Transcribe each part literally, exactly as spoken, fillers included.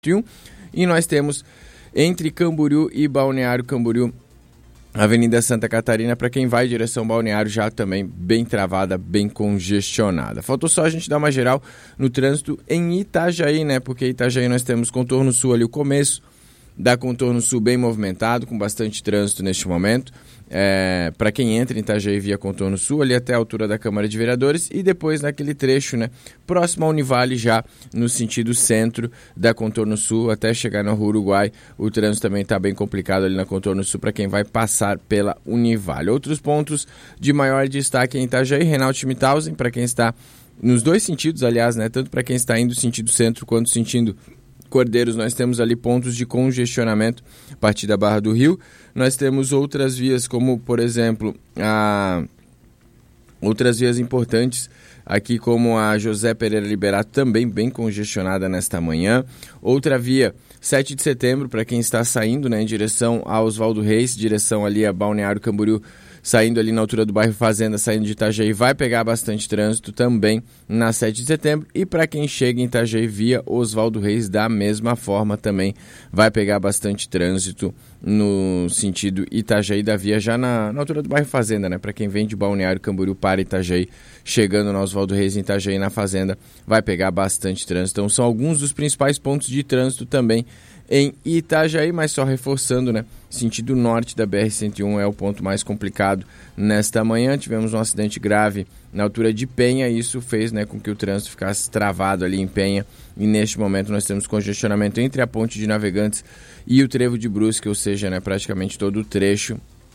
e um. E nós temos entre Camboriú e Balneário Camboriú, Avenida Santa Catarina, para quem vai em direção ao Balneário, já também bem travada, bem congestionada. Faltou só a gente dar uma geral no trânsito em Itajaí, né? Porque Itajaí nós temos contorno sul ali, o começo da contorno sul bem movimentado, com bastante trânsito neste momento. É, para quem entra em Itajaí via contorno sul, ali até a altura da Câmara de Vereadores, e depois naquele trecho, né, próximo ao Univale, já no sentido centro da contorno sul, até chegar na Rua Uruguai, o trânsito também está bem complicado ali na contorno sul para quem vai passar pela Univale. Outros pontos de maior destaque em Itajaí, Reinaldo Schmidhausen, para quem está nos dois sentidos, aliás, né, tanto para quem está indo sentido centro quanto sentido Cordeiros, nós temos ali pontos de congestionamento a partir da Barra do Rio. Nós temos outras vias, como, por exemplo, a... outras vias importantes aqui, como a José Pereira Liberato, também bem congestionada nesta manhã. Outra via, sete de setembro, para quem está saindo, né, em direção a Oswaldo Reis, direção ali a Balneário Camboriú, saindo ali na altura do bairro Fazenda, saindo de Itajaí, vai pegar bastante trânsito também na sete de setembro. E para quem chega em Itajaí via Oswaldo Reis, da mesma forma também vai pegar bastante trânsito no sentido Itajaí da via, já na, na altura do bairro Fazenda, né? Para quem vem de Balneário Camboriú para Itajaí, chegando no Oswaldo Reis em Itajaí, na Fazenda, vai pegar bastante trânsito. Então são alguns dos principais pontos de trânsito também em Itajaí, mas só reforçando, né? Sentido norte da B R cento e um é o ponto mais complicado nesta manhã. Tivemos um acidente grave na altura de Penha, e isso fez, né, com que o trânsito ficasse travado ali em Penha. E neste momento nós temos congestionamento entre a Ponte de Navegantes e o Trevo de Brusque, ou seja, né, praticamente todo o trecho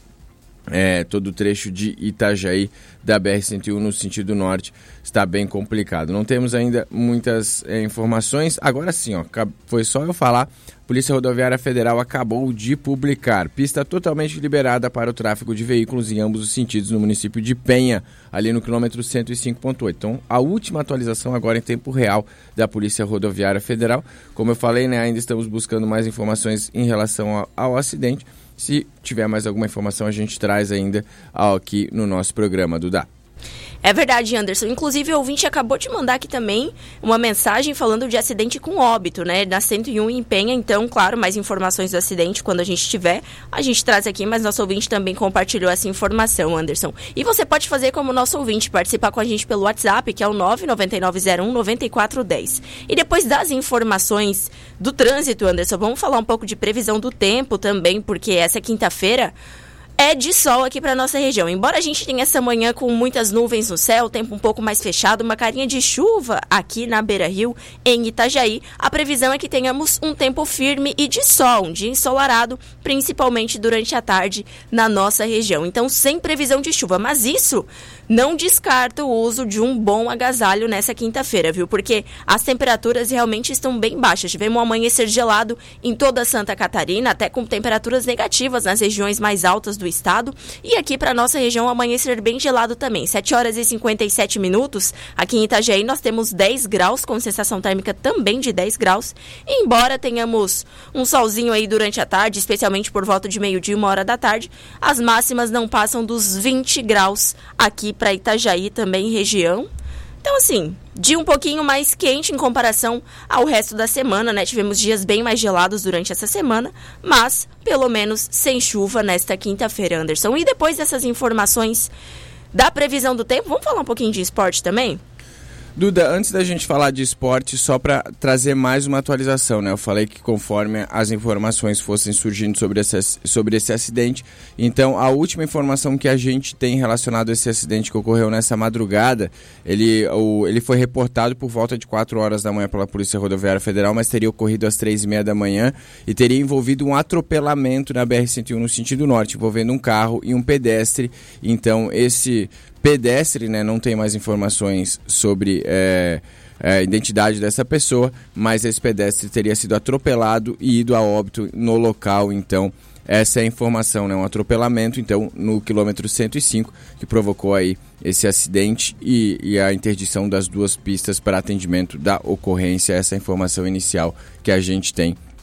É, todo o trecho de Itajaí da B R cento e um no sentido norte está bem complicado. Não temos ainda muitas é, informações. Agora sim, ó, foi só eu falar, a Polícia Rodoviária Federal acabou de publicar pista totalmente liberada para o tráfego de veículos em ambos os sentidos no município de Penha, ali no quilômetro cento e cinco ponto oito. Então, a última atualização agora em tempo real da Polícia Rodoviária Federal. Como eu falei, né, ainda estamos buscando mais informações em relação ao, ao acidente. Se tiver mais alguma informação, a gente traz ainda aqui no nosso programa, Duda. É verdade, Anderson. Inclusive, o ouvinte acabou de mandar aqui também uma mensagem falando de acidente com óbito, né? Na cento e um em Penha. Então, claro, mais informações do acidente quando a gente tiver, a gente traz aqui, mas nosso ouvinte também compartilhou essa informação, Anderson. E você pode fazer como nosso ouvinte, participar com a gente pelo WhatsApp, que é o nove nove nove zero um nove quatro um zero. E depois das informações do trânsito, Anderson, vamos falar um pouco de previsão do tempo também, porque essa quinta-feira é de sol aqui para nossa região. Embora a gente tenha essa manhã com muitas nuvens no céu, tempo um pouco mais fechado, uma carinha de chuva aqui na Beira-Rio, em Itajaí, a previsão é que tenhamos um tempo firme e de sol, um dia ensolarado, principalmente durante a tarde na nossa região. Então, sem previsão de chuva, mas isso não descarta o uso de um bom agasalho nessa quinta-feira, viu? Porque as temperaturas realmente estão bem baixas. Tivemos um amanhecer gelado em toda Santa Catarina, até com temperaturas negativas nas regiões mais altas do estado. E aqui para nossa região, um amanhecer bem gelado também. sete horas e cinquenta e sete minutos. Aqui em Itajaí nós temos dez graus, com sensação térmica também de dez graus. E embora tenhamos um solzinho aí durante a tarde, especialmente por volta de meio-dia e uma hora da tarde, as máximas não passam dos vinte graus aqui para Itajaí também, região. Então, assim, dia um pouquinho mais quente em comparação ao resto da semana, né? Tivemos dias bem mais gelados durante essa semana, mas pelo menos sem chuva nesta quinta-feira, Anderson. E depois dessas informações da previsão do tempo, vamos falar um pouquinho de esporte também? Duda, antes da gente falar de esporte, só para trazer mais uma atualização, né? Eu falei que conforme as informações fossem surgindo sobre esse, sobre esse acidente, então a última informação que a gente tem relacionado a esse acidente que ocorreu nessa madrugada, ele, o, ele foi reportado por volta de quatro horas da manhã pela Polícia Rodoviária Federal, mas teria ocorrido às três e meia da manhã e teria envolvido um atropelamento na B R cento e um no sentido norte, envolvendo um carro e um pedestre. Então esse pedestre, né, não tem mais informações sobre é, a identidade dessa pessoa, mas esse pedestre teria sido atropelado e ido a óbito no local. Então essa é a informação, né, um atropelamento então no quilômetro cento e cinco, que provocou aí esse acidente e, e a interdição das duas pistas para atendimento da ocorrência. Essa é a informação inicial que a gente tem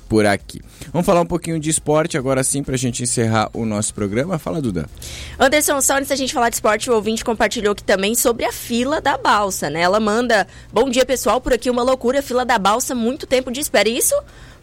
por aqui. Vamos falar um pouquinho de esporte agora sim pra gente encerrar o nosso programa. Fala, Duda. Anderson, só antes da gente falar de esporte, o ouvinte compartilhou aqui também sobre a fila da balsa, né? Ela manda, bom dia pessoal, por aqui uma loucura, fila da balsa, muito tempo de espera. Isso